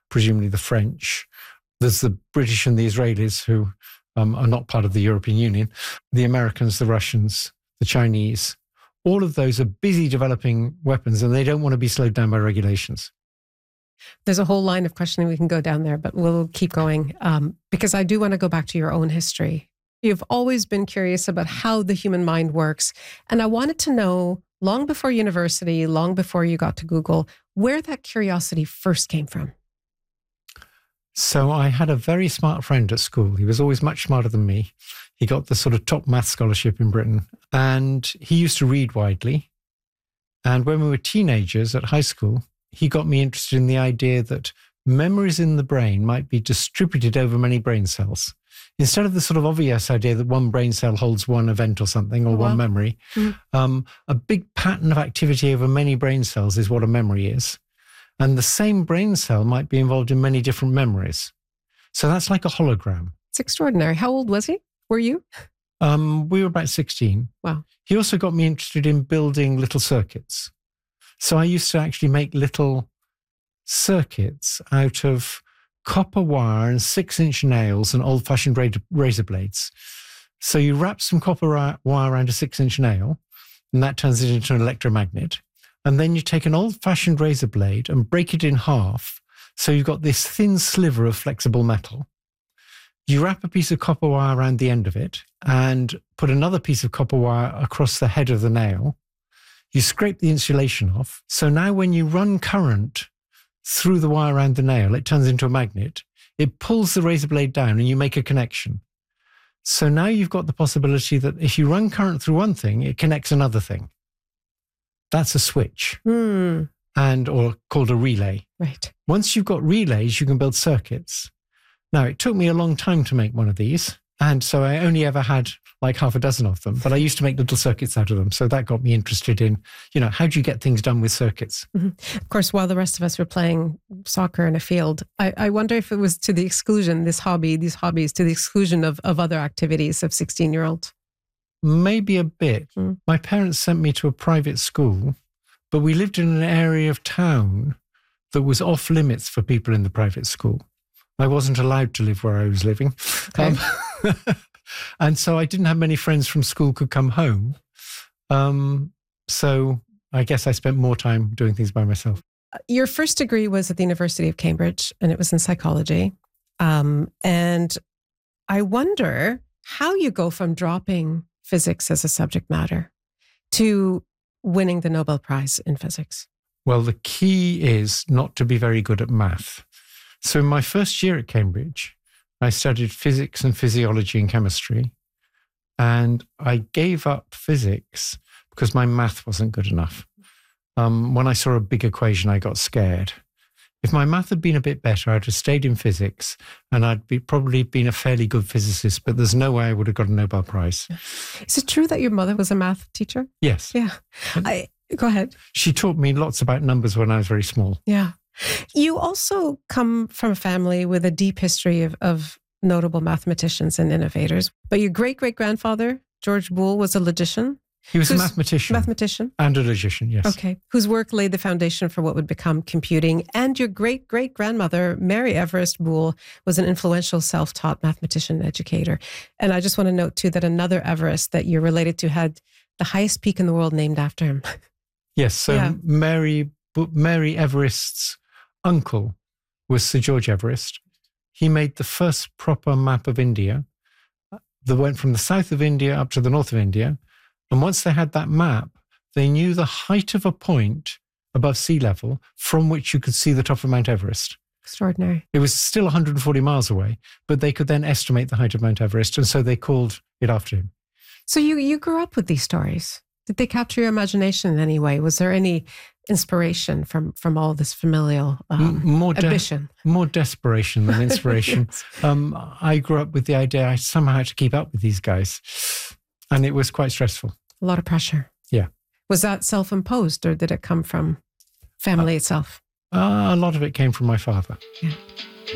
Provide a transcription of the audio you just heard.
presumably the French. There's the British and the Israelis who are not part of the European Union. The Americans, the Russians, the Chinese, all of those are busy developing weapons and they don't want to be slowed down by regulations. There's a whole line of questioning we can go down there, but we'll keep going because I do want to go back to your own history. You've always been curious about how the human mind works. And I wanted to know, long before university, long before you got to Google, where that curiosity first came from. So I had a very smart friend at school. He was always much smarter than me. He got the sort of top math scholarship in Britain. And he used to read widely. And when we were teenagers at high school, he got me interested in the idea that memories in the brain might be distributed over many brain cells. Instead of the sort of obvious idea that one brain cell holds one event or something, or one memory, a big pattern of activity over many brain cells is what a memory is. And the same brain cell might be involved in many different memories. So that's like a hologram. It's extraordinary. How old was he? Were you? We were about 16. Wow. He also got me interested in building little circuits. So I used to actually make little circuits out of copper wire and 6-inch nails and old-fashioned razor blades. So you wrap some copper wire around a 6-inch nail, and that turns it into an electromagnet. And then you take an old-fashioned razor blade and break it in half, so you've got this thin sliver of flexible metal. You wrap a piece of copper wire around the end of it and put another piece of copper wire across the head of the nail. You scrape the insulation off. So now when you run current through the wire around the nail, it turns into a magnet. It pulls the razor blade down and you make a connection. So now you've got the possibility that if you run current through one thing, it connects another thing. That's a switch, or called a relay. Right. Once you've got relays, you can build circuits. Now, it took me a long time to make one of these. And so I only ever had like half a dozen of them, but I used to make little circuits out of them. So that got me interested in, how do you get things done with circuits? Mm-hmm. Of course, while the rest of us were playing soccer in a field, I wonder if it was to the exclusion, these hobbies, to the exclusion of other activities of 16-year-olds. Maybe a bit. My parents sent me to a private school, but we lived in an area of town that was off limits for people in the private school. I wasn't allowed to live where I was living. Okay. And so I didn't have many friends from school could come home. So I guess I spent more time doing things by myself. Your first degree was at the University of Cambridge, and it was in psychology. And I wonder how you go from dropping physics as a subject matter to winning the Nobel Prize in physics. Well, the key is not to be very good at math. So in my first year at Cambridge, I studied physics and physiology and chemistry. And I gave up physics because my math wasn't good enough. When I saw a big equation, I got scared. If my math had been a bit better, I'd have stayed in physics and I'd probably been a fairly good physicist, but there's no way I would have got a Nobel Prize. Is it true that your mother was a math teacher? Yes. Yeah. Go ahead. She taught me lots about numbers when I was very small. Yeah. You also come from a family with a deep history of notable mathematicians and innovators. But your great-great-grandfather, George Boole, was a logician. He was a mathematician. Mathematician. And a logician, yes. Okay. Whose work laid the foundation for what would become computing. And your great-great-grandmother, Mary Everest Boole, was an influential self-taught mathematician and educator. And I just want to note, too, that another Everest that you're related to had the highest peak in the world named after him. Yes. So yeah. Mary Everest's uncle was Sir George Everest. He made the first proper map of India that went from the south of India up to the north of India. And once they had that map, they knew the height of a point above sea level from which you could see the top of Mount Everest. Extraordinary. It was still 140 miles away, but they could then estimate the height of Mount Everest. And so they called it after him. So you grew up with these stories. Did they capture your imagination in any way? Was there any inspiration from all this familial ambition? More desperation than inspiration. Yes. I grew up with the idea I somehow had to keep up with these guys. And it was quite stressful. A lot of pressure. Yeah. Was that self-imposed or did it come from family itself? A lot of it came from my father. Yeah.